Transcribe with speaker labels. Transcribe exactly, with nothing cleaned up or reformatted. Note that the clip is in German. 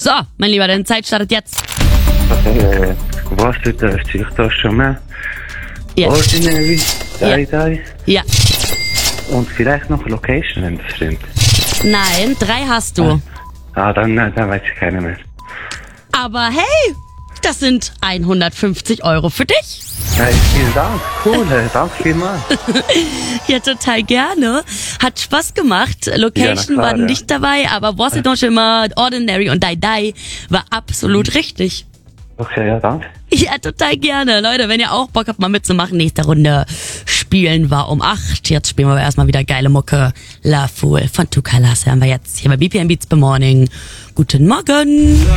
Speaker 1: So, mein Lieber, deine Zeit startet jetzt.
Speaker 2: Okay, äh, was du darfst ich da schon mal?
Speaker 1: Ja.
Speaker 2: Ordinary,
Speaker 1: Ja.
Speaker 2: Die Die
Speaker 1: Ja.
Speaker 2: und vielleicht noch Location, wenn das stimmt.
Speaker 1: Nein, drei hast du.
Speaker 2: Ah, dann, dann weiß ich keine mehr.
Speaker 1: Aber hey, das sind hundertfünfzig Euro für dich.
Speaker 2: Hey, vielen Dank. Cool, äh, danke vielmals.
Speaker 1: Ja, total gerne. Hat Spaß gemacht. Location
Speaker 2: Ja, na klar,
Speaker 1: war
Speaker 2: ja.
Speaker 1: nicht dabei, aber Was It Don't Shimmer, Ordinary und Die Die war absolut
Speaker 2: Mhm.
Speaker 1: richtig.
Speaker 2: Okay, ja, danke.
Speaker 1: Ja, total gerne. Leute, wenn ihr auch Bock habt, mal mitzumachen, nächste Runde spielen wir um acht. Jetzt spielen wir aber erstmal wieder geile Mucke. Love Fool von Two Colors hören wir jetzt hier bei B P M Beats Be Morning. Guten Morgen.